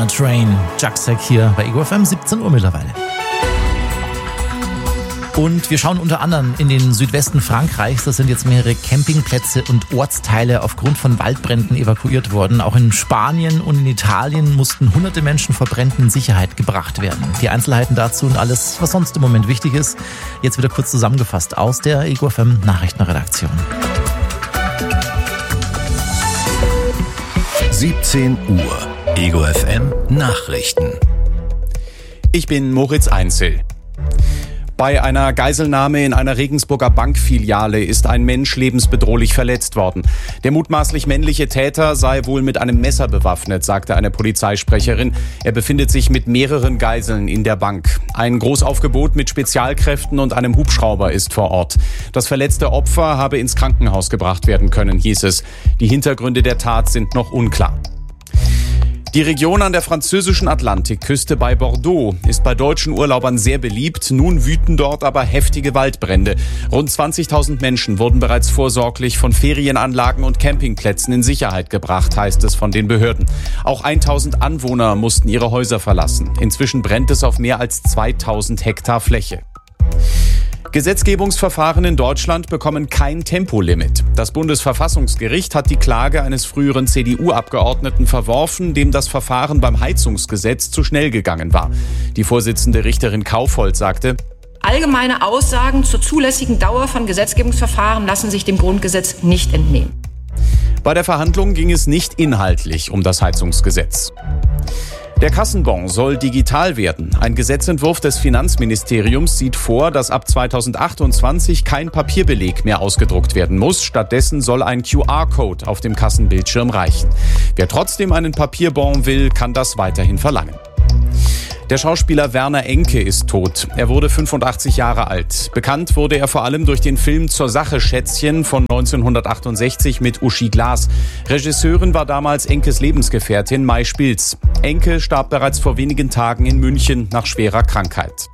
a Train. Jaxek hier bei Ego FM, 17 Uhr mittlerweile. Und wir schauen unter anderem in den Südwesten Frankreichs. Da sind jetzt mehrere Campingplätze und Ortsteile aufgrund von Waldbränden evakuiert worden. Auch in Spanien und in Italien mussten hunderte Menschen vor Bränden in Sicherheit gebracht werden. Die Einzelheiten dazu und alles, was sonst im Moment wichtig ist, jetzt wieder kurz zusammengefasst aus der Ego FM Nachrichtenredaktion. 17 Uhr. Ego FM Nachrichten. Ich bin Moritz Einzel. Bei einer Geiselnahme in einer Regensburger Bankfiliale ist ein Mensch lebensbedrohlich verletzt worden. Der mutmaßlich männliche Täter sei wohl mit einem Messer bewaffnet, sagte eine Polizeisprecherin. Er befindet sich mit mehreren Geiseln in der Bank. Ein Großaufgebot mit Spezialkräften und einem Hubschrauber ist vor Ort. Das verletzte Opfer habe ins Krankenhaus gebracht werden können, hieß es. Die Hintergründe der Tat sind noch unklar. Die Region an der französischen Atlantikküste bei Bordeaux ist bei deutschen Urlaubern sehr beliebt. Nun wüten dort aber heftige Waldbrände. Rund 20.000 Menschen wurden bereits vorsorglich von Ferienanlagen und Campingplätzen in Sicherheit gebracht, heißt es von den Behörden. Auch 1.000 Anwohner mussten ihre Häuser verlassen. Inzwischen brennt es auf mehr als 2.000 Hektar Fläche. Gesetzgebungsverfahren in Deutschland bekommen kein Tempolimit. Das Bundesverfassungsgericht hat die Klage eines früheren CDU-Abgeordneten verworfen, dem das Verfahren beim Heizungsgesetz zu schnell gegangen war. Die Vorsitzende Richterin Kaufhold sagte: Allgemeine Aussagen zur zulässigen Dauer von Gesetzgebungsverfahren lassen sich dem Grundgesetz nicht entnehmen. Bei der Verhandlung ging es nicht inhaltlich um das Heizungsgesetz. Der Kassenbon soll digital werden. Ein Gesetzentwurf des Finanzministeriums sieht vor, dass ab 2028 kein Papierbeleg mehr ausgedruckt werden muss. Stattdessen soll ein QR-Code auf dem Kassenbildschirm reichen. Wer trotzdem einen Papierbon will, kann das weiterhin verlangen. Der Schauspieler Werner Enke ist tot. Er wurde 85 Jahre alt. Bekannt wurde er vor allem durch den Film Zur Sache Schätzchen von 1968 mit Uschi Glas. Regisseurin war damals Enkes Lebensgefährtin Mai Spilz. Enke starb bereits vor wenigen Tagen in München nach schwerer Krankheit.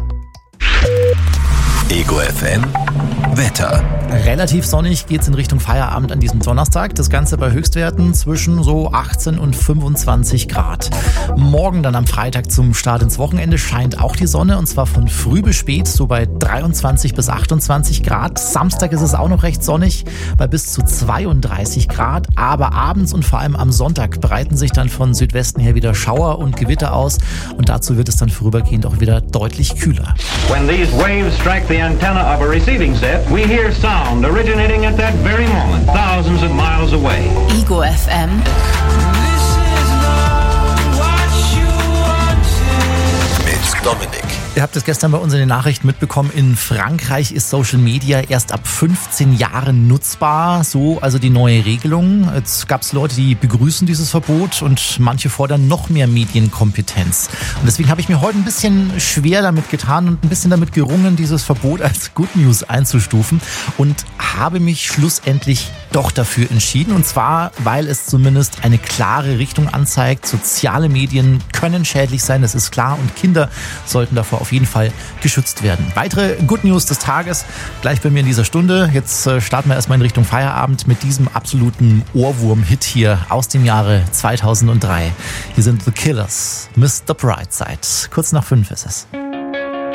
Ego FM Wetter. Relativ sonnig geht's in Richtung Feierabend an diesem Donnerstag. Das Ganze bei Höchstwerten zwischen so 18 und 25 Grad. Morgen dann am Freitag zum Start ins Wochenende scheint auch die Sonne und zwar von früh bis spät, so bei 23 bis 28 Grad. Samstag ist es auch noch recht sonnig bei bis zu 32 Grad. Aber abends und vor allem am Sonntag breiten sich dann von Südwesten her wieder Schauer und Gewitter aus und dazu wird es dann vorübergehend auch wieder deutlich kühler. When these waves strike the antenna of a receiving set, we hear sound originating at that very moment, thousands of miles away. Ego FM. Mit Dominik. Ihr habt es gestern bei uns in den Nachrichten mitbekommen, in Frankreich ist Social Media erst ab 15 Jahren nutzbar, so also die neue Regelung. Jetzt gab es Leute, die begrüßen dieses Verbot und manche fordern noch mehr Medienkompetenz. Und deswegen habe ich mir heute ein bisschen schwer damit getan und ein bisschen damit gerungen, dieses Verbot als Good News einzustufen und habe mich schlussendlich doch dafür entschieden. Und zwar, weil es zumindest eine klare Richtung anzeigt. Soziale Medien können schädlich sein, das ist klar, und Kinder sollten davor auf jeden Fall geschützt werden. Weitere Good News des Tages gleich bei mir in dieser Stunde. Jetzt starten wir erstmal in Richtung Feierabend mit diesem absoluten Ohrwurm-Hit hier aus dem Jahre 2003. Hier sind The Killers, Mr. Brightside. Kurz nach 5 ist es.